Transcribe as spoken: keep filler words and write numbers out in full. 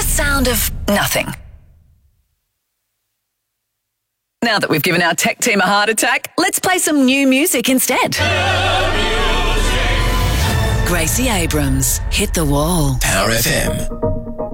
sound of nothing. Now that we've given our tech team a heart attack, let's play some new music instead. Gracie Abrams, Hit the Wall. Power F M.